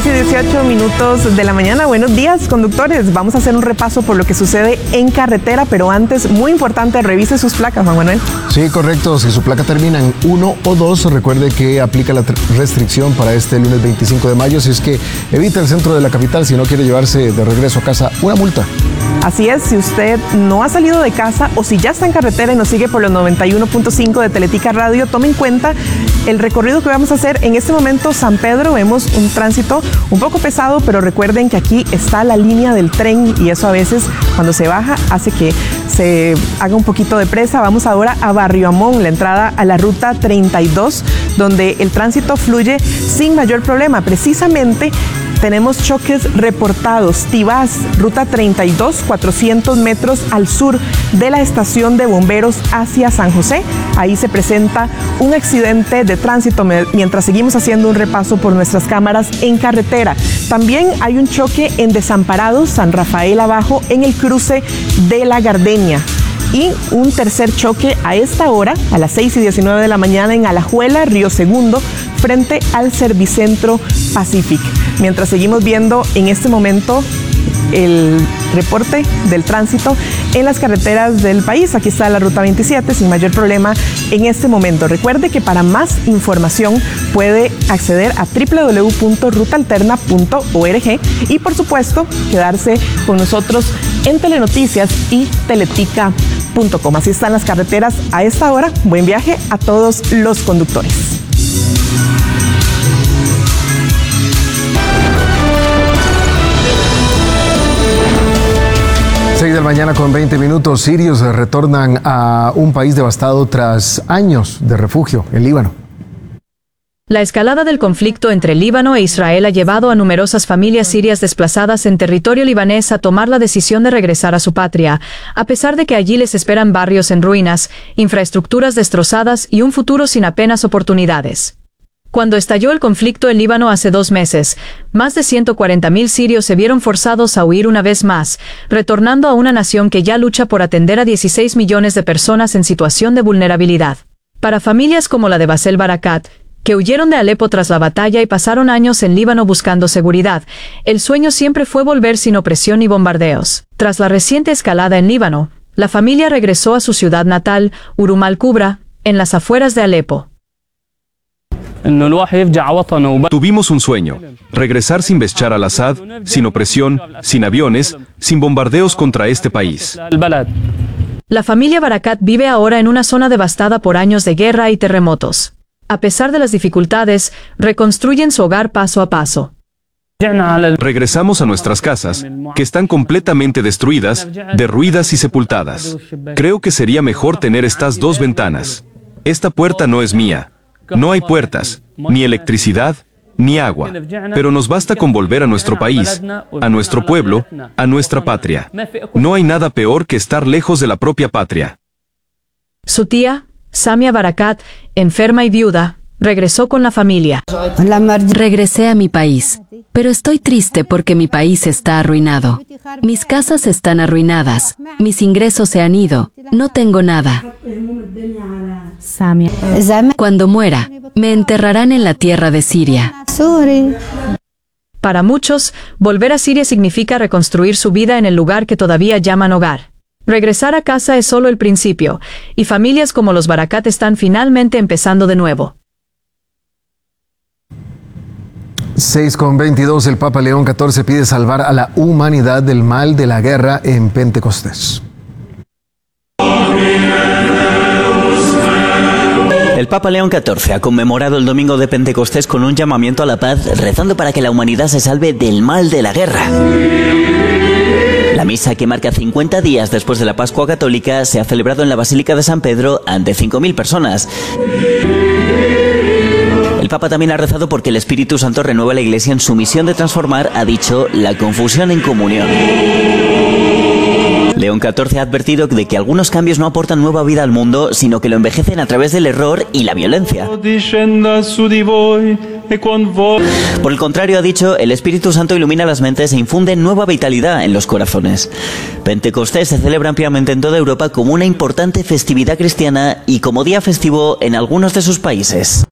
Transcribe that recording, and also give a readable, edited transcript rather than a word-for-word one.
6:18 de la mañana. Buenos días, conductores. Vamos a hacer un repaso por lo que sucede en carretera, pero antes, muy importante, revise sus placas, Juan Manuel. Sí, correcto. Si su placa termina en 1 o 2, recuerde que aplica la restricción para este lunes 25 de mayo. Si es que evita el centro de la capital, si no quiere llevarse de regreso a casa una multa. Así es, si usted no ha salido de casa o si ya está en carretera y nos sigue por los 91.5 de Teletica Radio, tome en cuenta el recorrido que vamos a hacer. En este momento, San Pedro, vemos un tránsito un poco pesado, pero recuerden que aquí está la línea del tren y eso a veces cuando se baja hace que se haga un poquito de presa. Vamos ahora a Barrio Amón, la entrada a la ruta 32, donde el tránsito fluye sin mayor problema. Precisamente tenemos choques reportados. Tibás, ruta 32, 400 metros al sur de la estación de bomberos hacia San José. Ahí se presenta un accidente de tránsito mientras seguimos haciendo un repaso por nuestras cámaras en carretera. También hay un choque en Desamparados, San Rafael Abajo, en el cruce de la Gardenia. Y un tercer choque a esta hora, a las 6:19 de la mañana, en Alajuela, Río Segundo, frente al Servicentro Pacific. Mientras seguimos viendo en este momento el reporte del tránsito en las carreteras del país. Aquí está la ruta 27 sin mayor problema en este momento. Recuerde que para más información puede acceder a www.rutaalterna.org y por supuesto quedarse con nosotros en Telenoticias y teletica.com. Así están las carreteras a esta hora. Buen viaje a todos los conductores. 6 de la mañana con 20 minutos. Sirios retornan a un país devastado tras años de refugio, el Líbano. La escalada del conflicto entre Líbano e Israel ha llevado a numerosas familias sirias desplazadas en territorio libanés a tomar la decisión de regresar a su patria, a pesar de que allí les esperan barrios en ruinas, infraestructuras destrozadas y un futuro sin apenas oportunidades. Cuando estalló el conflicto en Líbano hace 2 meses, más de 140.000 sirios se vieron forzados a huir una vez más, retornando a una nación que ya lucha por atender a 16 millones de personas en situación de vulnerabilidad. Para familias como la de Basel Barakat, que huyeron de Alepo tras la batalla y pasaron años en Líbano buscando seguridad, el sueño siempre fue volver sin opresión ni bombardeos. Tras la reciente escalada en Líbano, la familia regresó a su ciudad natal, Urum al-Kubra, en las afueras de Alepo. Tuvimos un sueño, regresar sin Bashar al-Assad, sin opresión, sin aviones, sin bombardeos contra este país. La familia Barakat vive ahora en una zona devastada por años de guerra y terremotos. A pesar de las dificultades, reconstruyen su hogar paso a paso. Regresamos a nuestras casas, que están completamente destruidas, derruidas y sepultadas. Creo que sería mejor tener estas 2 ventanas. Esta puerta no es mía. No hay puertas, ni electricidad, ni agua. Pero nos basta con volver a nuestro país, a nuestro pueblo, a nuestra patria. No hay nada peor que estar lejos de la propia patria. Su tía, Samia Barakat, enferma y viuda, regresó con la familia. Regresé a mi país, pero estoy triste porque mi país está arruinado. Mis casas están arruinadas, mis ingresos se han ido, no tengo nada. Cuando muera, me enterrarán en la tierra de Siria. Para muchos, volver a Siria significa reconstruir su vida en el lugar que todavía llaman hogar. Regresar a casa es solo el principio, y familias como los Barakat están finalmente empezando de nuevo. 6:22, el Papa León XIV pide salvar a la humanidad del mal de la guerra en Pentecostés. El Papa León XIV ha conmemorado el domingo de Pentecostés con un llamamiento a la paz, rezando para que la humanidad se salve del mal de la guerra. La misa, que marca 50 días después de la Pascua Católica, se ha celebrado en la Basílica de San Pedro ante 5.000 personas. El Papa también ha rezado porque el Espíritu Santo renueva la Iglesia en su misión de transformar, ha dicho, la confusión en comunión. León XIV ha advertido de que algunos cambios no aportan nueva vida al mundo, sino que lo envejecen a través del error y la violencia. Por el contrario, ha dicho, el Espíritu Santo ilumina las mentes e infunde nueva vitalidad en los corazones. Pentecostés se celebra ampliamente en toda Europa como una importante festividad cristiana y como día festivo en algunos de sus países.